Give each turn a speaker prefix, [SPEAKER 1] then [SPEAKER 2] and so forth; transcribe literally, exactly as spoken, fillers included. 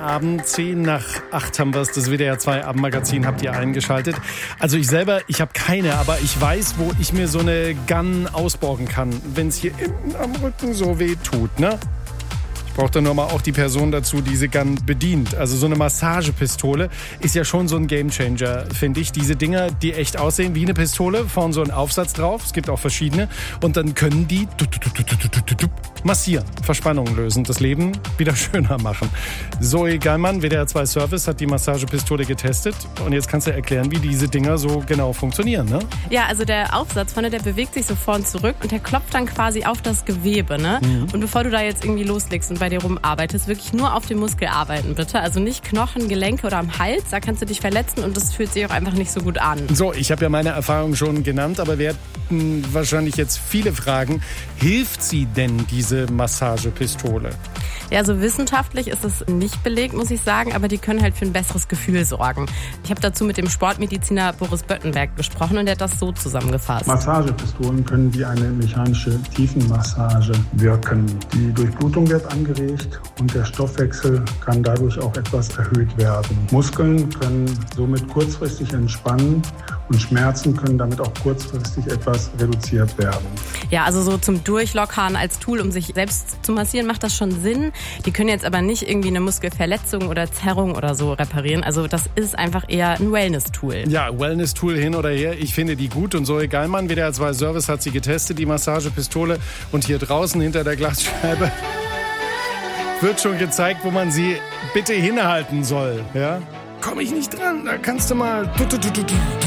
[SPEAKER 1] Abend, zehn nach acht haben wir es, das W D R zwei Abendmagazin habt ihr eingeschaltet. Also ich selber, ich habe keine, aber ich weiß, wo ich mir so eine Gun ausborgen kann, wenn es hier hinten am Rücken so weh tut, ne? Braucht dann nochmal auch die Person dazu, die diese Gun bedient. Also so eine Massagepistole ist ja schon so ein Gamechanger, finde ich. Diese Dinger, die echt aussehen wie eine Pistole, vorne so ein Aufsatz drauf. Es gibt auch verschiedene. Und dann können die massieren, Verspannungen lösen, das Leben wieder schöner machen. Zoe Gallmann, W D R zwei Service, hat die Massagepistole getestet. Und jetzt kannst du erklären, wie diese Dinger so genau funktionieren, ne?
[SPEAKER 2] Ja, also der Aufsatz vorne, der bewegt sich so vor und zurück und der klopft dann quasi auf das Gewebe, ne? Mhm. Und bevor du da jetzt irgendwie loslegst und bei dir rumarbeitest, wirklich nur auf dem Muskel arbeiten, bitte. Also nicht Knochen, Gelenke oder am Hals, da kannst du dich verletzen und das fühlt sich auch einfach nicht so gut an.
[SPEAKER 1] So, ich habe ja meine Erfahrung schon genannt, aber wir hätten wahrscheinlich jetzt viele Fragen. Hilft sie denn, diese Massagepistole?
[SPEAKER 2] Ja, so wissenschaftlich ist es nicht belegt, muss ich sagen, aber die können halt für ein besseres Gefühl sorgen. Ich habe dazu mit dem Sportmediziner Boris Böttenberg gesprochen und der hat das so zusammengefasst.
[SPEAKER 3] Massagepistolen können wie eine mechanische Tiefenmassage wirken. Die Durchblutung wird angeregt und der Stoffwechsel kann dadurch auch etwas erhöht werden. Muskeln können somit kurzfristig entspannen und Schmerzen können damit auch kurzfristig etwas reduziert werden.
[SPEAKER 2] Ja, also so zum Durchlockern als Tool, um sich selbst zu massieren, macht das schon Sinn. Die können jetzt aber nicht irgendwie eine Muskelverletzung oder Zerrung oder so reparieren. Also das ist einfach eher ein Wellness-Tool.
[SPEAKER 1] Ja, Wellness-Tool hin oder her. Ich finde die gut. Und Zoe Gallmann, W D R zwei Service, hat sie getestet, die Massagepistole. Und hier draußen hinter der Glasscheibe wird schon gezeigt, wo man sie bitte hinhalten soll. Ja? Komm ich nicht dran, da kannst du mal...